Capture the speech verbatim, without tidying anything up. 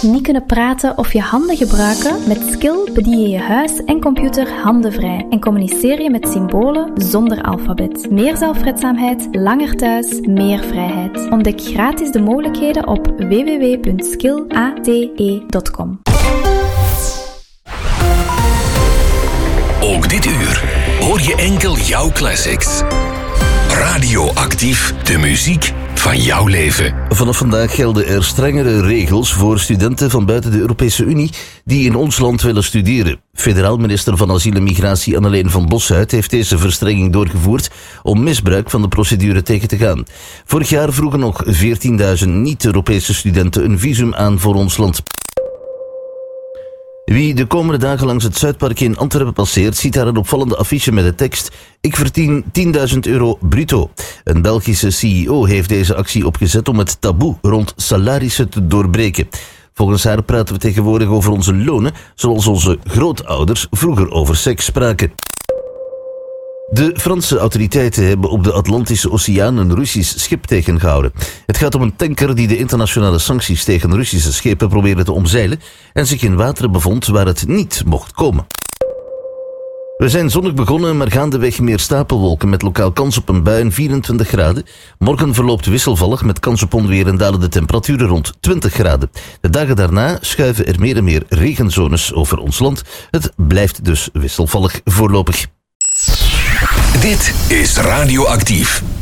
niet kunnen praten of je handen gebruiken? Met Skill bedien je je huis en computer handenvrij en communiceer je met symbolen zonder alfabet. Meer zelfredzaamheid, langer thuis, meer vrijheid. Ontdek gratis de mogelijkheden op w w w punt skill a t e punt com. Ook dit uur hoor je enkel jouw classics. Radioactief, de muziek van jouw leven. Vanaf vandaag gelden er strengere regels voor studenten van buiten de Europese Unie die in ons land willen studeren. Federaal minister van Asiel en Migratie Anneleen van Boshuit heeft deze verstrenging doorgevoerd om misbruik van de procedure tegen te gaan. Vorig jaar vroegen nog veertienduizend niet-Europese studenten een visum aan voor ons land. Wie de komende dagen langs het Zuidpark in Antwerpen passeert, ziet daar een opvallende affiche met de tekst: ik verdien tienduizend euro bruto. Een Belgische C E O heeft deze actie opgezet om het taboe rond salarissen te doorbreken. Volgens haar praten we tegenwoordig over onze lonen, zoals onze grootouders vroeger over seks spraken. De Franse autoriteiten hebben op de Atlantische Oceaan een Russisch schip tegengehouden. Het gaat om een tanker die de internationale sancties tegen Russische schepen probeerde te omzeilen en zich in wateren bevond waar het niet mocht komen. We zijn zonnig begonnen, maar gaandeweg meer stapelwolken met lokaal kans op een bui en vierentwintig graden. Morgen verloopt wisselvallig met kans op onweer en dalen de temperaturen rond twintig graden. De dagen daarna schuiven er meer en meer regenzones over ons land. Het blijft dus wisselvallig voorlopig. Dit is Radioactief.